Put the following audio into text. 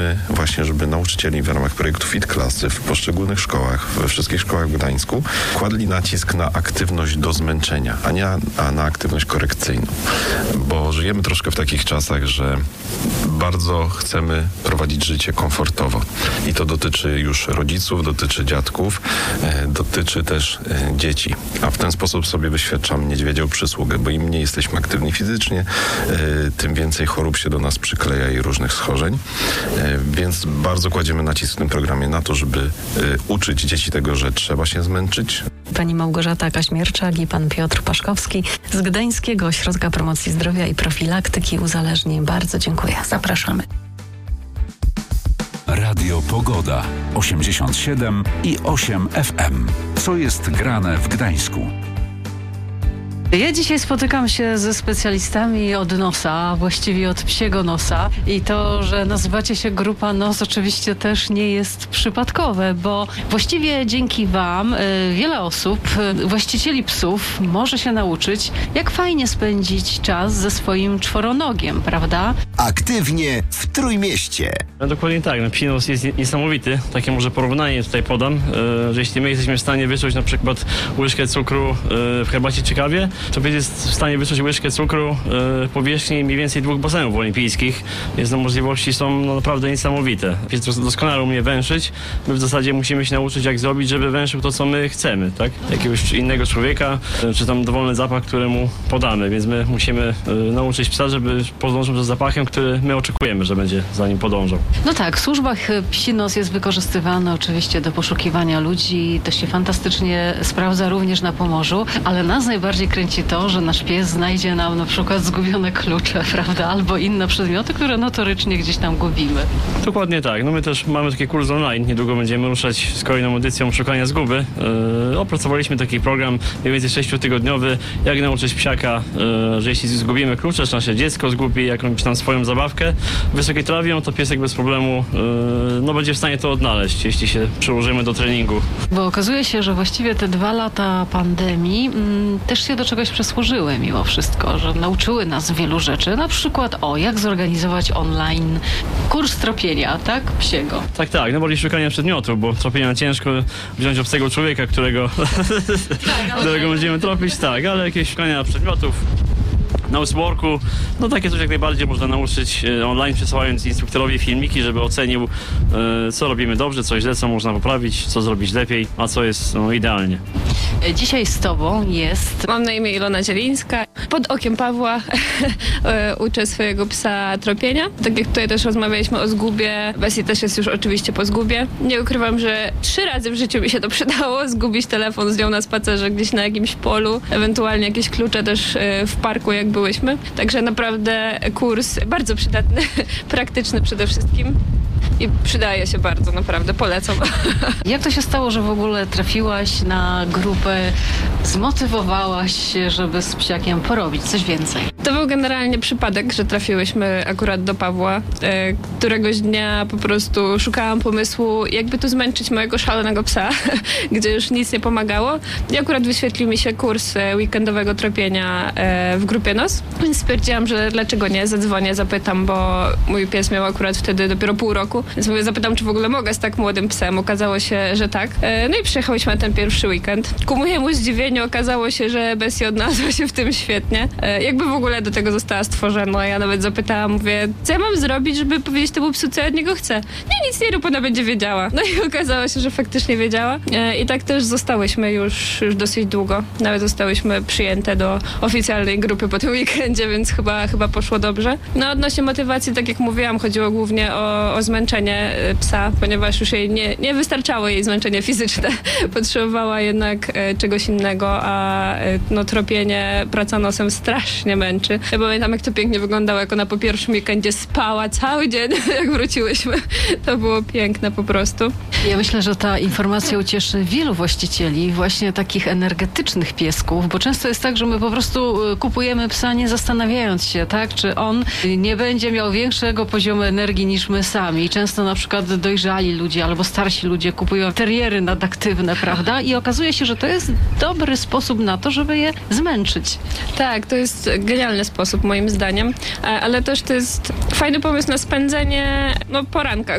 Właśnie, żeby nauczycieli w ramach projektu Fit Klasy w poszczególnych szkołach, we wszystkich szkołach w Gdańsku kładli nacisk na aktywność do zmęczenia, a na aktywność korekcyjną. Bo żyjemy troszkę w takich czasach, że bardzo chcemy prowadzić życie komfortowo. I to dotyczy już rodziców, dotyczy dziadków, dotyczy też dzieci. A w ten sposób sobie wyświadczam niedźwiedzią przysługę, bo im mniej jesteśmy aktywni fizycznie, tym więcej chorób się do nas przykleja i różnych schorzeń. Więc bardzo kładziemy nacisk w tym programie na to, żeby uczyć dzieci tego, że trzeba się zmęczyć. Pani Małgorzata Kaźmierczak i pan Piotr Paszkowski z Gdańskiego Ośrodka Promocji Zdrowia i Profilaktyki Uzależnień. Bardzo dziękuję. Zapraszamy. Radio Pogoda 87,8 FM. Co jest grane w Gdańsku? Ja dzisiaj spotykam się ze specjalistami od nosa, właściwie od psiego nosa i to, że nazywacie się Grupa Nos oczywiście też nie jest przypadkowe, bo właściwie dzięki wam wiele osób, właścicieli psów może się nauczyć, jak fajnie spędzić czas ze swoim czworonogiem, prawda? Aktywnie w Trójmieście. No dokładnie tak, psi nos jest niesamowity. Takie może porównanie tutaj podam, że jeśli my jesteśmy w stanie wyczuć na przykład łyżkę cukru w herbacie czy kawie, to pies jest w stanie wyczuć łyżkę cukru powierzchni mniej więcej 2 basenów olimpijskich, więc możliwości są naprawdę niesamowite. Pies doskonale umie węszyć. My w zasadzie musimy się nauczyć, jak zrobić, żeby węszył to, co my chcemy, tak? Jakiegoś innego człowieka, czy tam dowolny zapach, który mu podamy, więc my musimy nauczyć psa, żeby podążał za zapachem, który my oczekujemy, że będzie za nim podążał. No tak, w służbach psi nos jest wykorzystywany oczywiście do poszukiwania ludzi. To się fantastycznie sprawdza również na Pomorzu, ale nas najbardziej kręci to, że nasz pies znajdzie nam na przykład zgubione klucze, prawda, albo inne przedmioty, które notorycznie gdzieś tam gubimy. Dokładnie tak. No my też mamy taki kurs online. Niedługo będziemy ruszać z kolejną edycją Szukania Zguby. Opracowaliśmy taki program mniej więcej 6-tygodniowy, jak nauczyć psiaka, że jeśli zgubimy klucze, czy nasze dziecko zgubi jakąś tam swoją zabawkę w wysokiej trawie, to piesek bez problemu będzie w stanie to odnaleźć, jeśli się przyłożymy do treningu. Bo okazuje się, że właściwie te 2 lata pandemii też się do czegoś przysłużyły mimo wszystko, że nauczyły nas wielu rzeczy. Na przykład jak zorganizować online kurs tropienia, tak? Psiego. Tak, najbardziej szukania przedmiotów, bo tropienia ciężko wziąć obcego człowieka, którego będziemy tropić, tak, ale jakieś szukania przedmiotów. Noseworku, takie coś jak najbardziej można nauczyć online, przesyłając instruktorowi filmiki, żeby ocenił, co robimy dobrze, co źle, co można poprawić, co zrobić lepiej, a co jest idealnie. Dzisiaj z tobą jest... Mam na imię Ilona Zielińska. Pod okiem Pawła uczę swojego psa tropienia. Tak jak tutaj też rozmawialiśmy o zgubie, Bessie też jest już oczywiście po zgubie. Nie ukrywam, że 3 razy w życiu mi się to przydało, zgubić telefon z nią na spacerze gdzieś na jakimś polu, ewentualnie jakieś klucze też w parku, jak byłyśmy. Także naprawdę kurs bardzo przydatny, praktyczny przede wszystkim. I przydaje się bardzo, naprawdę polecam. Jak to się stało, że w ogóle trafiłaś na grupę, zmotywowałaś się, żeby z psiakiem porobić coś więcej? To był generalnie przypadek, że trafiłyśmy akurat do Pawła. Któregoś dnia po prostu szukałam pomysłu, jakby tu zmęczyć mojego szalonego psa, gdzie już nic nie pomagało. I akurat wyświetlił mi się kurs weekendowego tropienia w grupie NOS, więc stwierdziłam, że dlaczego nie, zadzwonię, zapytam, bo mój pies miał akurat wtedy dopiero pół roku, więc mówię, zapytam, czy w ogóle mogę z tak młodym psem. Okazało się, że tak. No i przyjechałyśmy na ten pierwszy weekend. Ku mojemu zdziwieniu okazało się, że Bessie odnalazła się w tym świetnie. Jakby w ogóle do tego została stworzona. Ja nawet zapytałam, mówię, co ja mam zrobić, żeby powiedzieć temu psu, co ja od niego chcę. Nie, nic nie rób, ona będzie wiedziała. No i okazało się, że faktycznie wiedziała. I tak też zostałyśmy już dosyć długo. Nawet zostałyśmy przyjęte do oficjalnej grupy po tym weekendzie, więc chyba poszło dobrze. No odnośnie motywacji, tak jak mówiłam, chodziło głównie o zmęczenie psa, ponieważ już jej nie wystarczało jej zmęczenie fizyczne. Potrzebowała jednak czegoś innego, a tropienie, praca nosem strasznie męczy. Ja pamiętam, jak to pięknie wyglądało, jak ona po pierwszym weekendzie spała cały dzień, jak wróciłyśmy. To było piękne po prostu. Ja myślę, że ta informacja ucieszy wielu właścicieli właśnie takich energetycznych piesków, bo często jest tak, że my po prostu kupujemy psa nie zastanawiając się, tak, czy on nie będzie miał większego poziomu energii niż my sami. Często na przykład dojrzali ludzie albo starsi ludzie kupują teriery nadaktywne, prawda? I okazuje się, że to jest dobry sposób na to, żeby je zmęczyć. Tak, to jest genialne naturalny sposób moim zdaniem, ale też to jest fajny pomysł na spędzenie poranka.